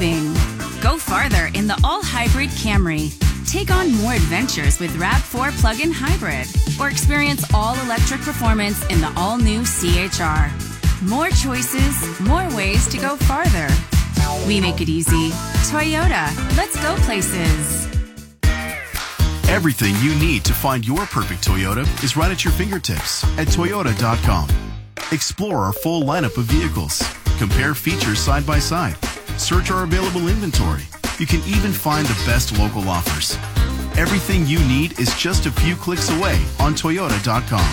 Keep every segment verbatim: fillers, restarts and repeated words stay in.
driving. Go farther in the all-hybrid Camry. Take on more adventures with RAV four plug-in hybrid. Or experience all-electric performance in the all-new C H R. More choices, more ways to go farther. We make it easy. Toyota. Let's go places. Everything you need to find your perfect Toyota is right at your fingertips at Toyota dot com. Explore our full lineup of vehicles. Compare features side by side. Search our available inventory. You can even find the best local offers. Everything you need is just a few clicks away on Toyota dot com.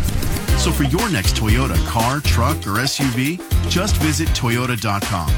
So for your next Toyota car, truck, or S U V, just visit Toyota dot com.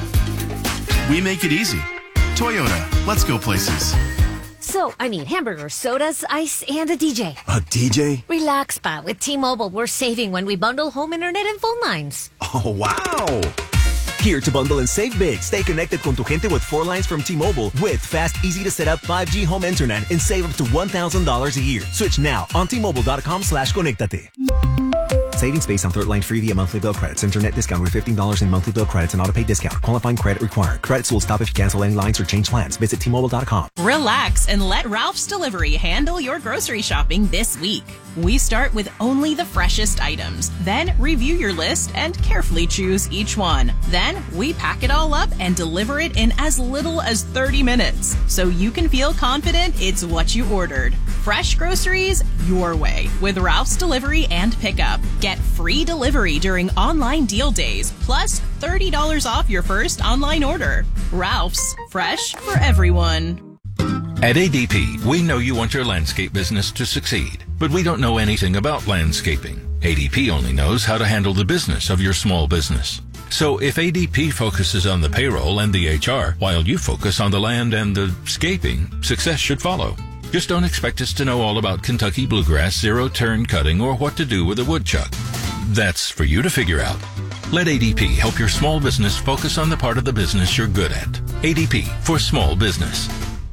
We make it easy. Toyota, let's go places. So, I need hamburgers, sodas, ice, and a D J. A D J? Relax, Pa. With T-Mobile, we're saving when we bundle home internet and phone lines. Oh, wow! Here to bundle and save big. Stay connected con tu gente with four lines from T-Mobile with fast, easy-to-set-up five G home internet and save up to one thousand dollars a year. Switch now on T Mobile dot com slash conectate. Savings based on third line free via monthly bill credits. Internet discount with fifteen dollars in monthly bill credits and auto-pay discount. Qualifying credit required. Credits will stop if you cancel any lines or change plans. Visit T Mobile dot com. Relax and let Ralph's Delivery handle your grocery shopping this week. We start with only the freshest items. Then review your list and carefully choose each one. Then we pack it all up and deliver it in as little as thirty minutes. So you can feel confident it's what you ordered. Fresh groceries your way with Ralph's Delivery and Pickup. Get free delivery during online deal days, plus thirty dollars off your first online order. Ralph's, fresh for everyone. At A D P, we know you want your landscape business to succeed, but we don't know anything about landscaping. A D P only knows how to handle the business of your small business. So if A D P focuses on the payroll and the H R, while you focus on the land and the scaping, success should follow. Just don't expect us to know all about Kentucky bluegrass, zero-turn cutting, or what to do with a woodchuck. That's for you to figure out. Let A D P help your small business focus on the part of the business you're good at. A D P for small business.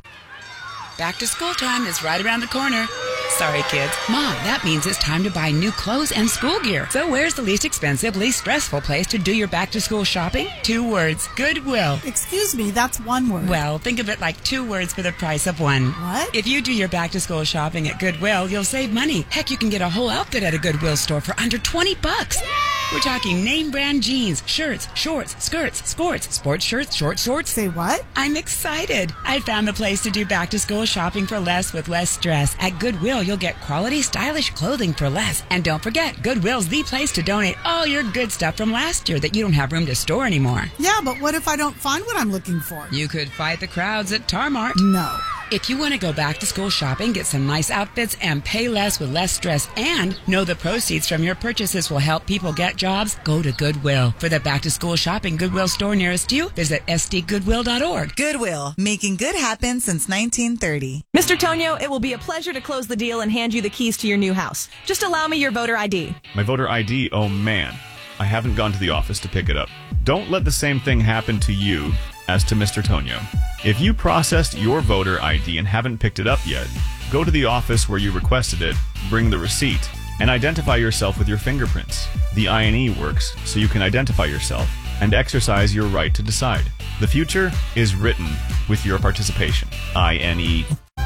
Back to school time is right around the corner. Sorry, kids. Mom, that means it's time to buy new clothes and school gear. So where's the least expensive, least stressful place to do your back-to-school shopping? Two words. Goodwill. Excuse me, that's one word. Well, think of it like two words for the price of one. What? If you do your back-to-school shopping at Goodwill, you'll save money. Heck, you can get a whole outfit at a Goodwill store for under twenty bucks. We're talking name brand jeans, shirts, shorts, skirts, sports, sports shirts, short shorts. Say what? I'm excited. I found the place to do back-to-school shopping for less with less stress. At Goodwill, you'll get quality, stylish clothing for less. And don't forget, Goodwill's the place to donate all your good stuff from last year that you don't have room to store anymore. Yeah, but what if I don't find what I'm looking for? You could fight the crowds at Tarmart. No. If you want to go back to school shopping, get some nice outfits, and pay less with less stress, and know the proceeds from your purchases will help people get jobs, go to Goodwill. For the back to school shopping Goodwill store nearest you, visit S D goodwill dot org. Goodwill, making good happen since nineteen thirty. Mister Tonio, it will be a pleasure to close the deal and hand you the keys to your new house. Just allow me your voter I D. My voter I D? Oh man, I haven't gone to the office to pick it up. Don't let the same thing happen to you as to Mister Tonio. If you processed your voter I D and haven't picked it up yet, go to the office where you requested it, bring the receipt, and identify yourself with your fingerprints. The I N E works so you can identify yourself and exercise your right to decide. The future is written with your participation. I N E.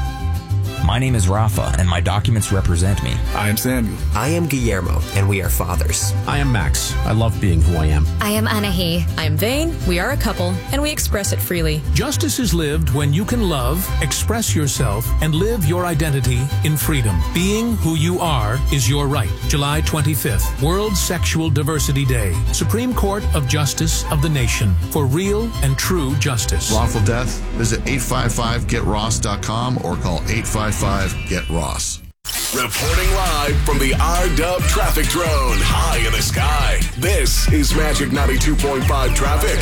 My name is Rafa, and my documents represent me. I am Samuel. I am Guillermo, and we are fathers. I am Max. I love being who I am. I am Anahi. I am Vane. We are a couple, and we express it freely. Justice is lived when you can love, express yourself, and live your identity in freedom. Being who you are is your right. July twenty-fifth, World Sexual Diversity Day. Supreme Court of Justice of the Nation for real and true justice. Wrongful death? Visit eight five five get ross dot com or call eight five five get ross. Reporting live from the R-Dub traffic drone high in the sky. This is Magic ninety-two point five traffic.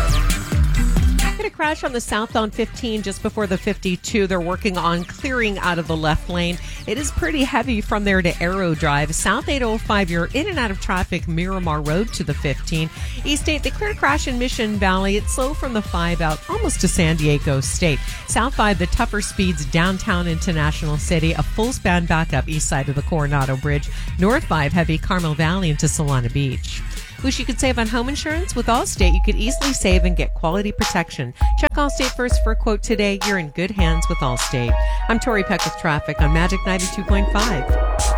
Hit a crash on the southbound fifteen just before the fifty-two. They're working on clearing out of the left lane. It is pretty heavy from there to Arrow Drive. South eight oh five, you're in and out of traffic, Miramar Road to the fifteen. East eight, the clear crash in Mission Valley. It's slow from the five out almost to San Diego State. South five, the tougher speeds downtown into National City. A full span backup east side of the Coronado Bridge. North five, heavy Carmel Valley into Solana Beach. Wish you could save on home insurance? With Allstate, you could easily save and get quality protection. Check Allstate first for a quote today. You're in good hands with Allstate. I'm Tori Peck with traffic on Magic ninety-two point five.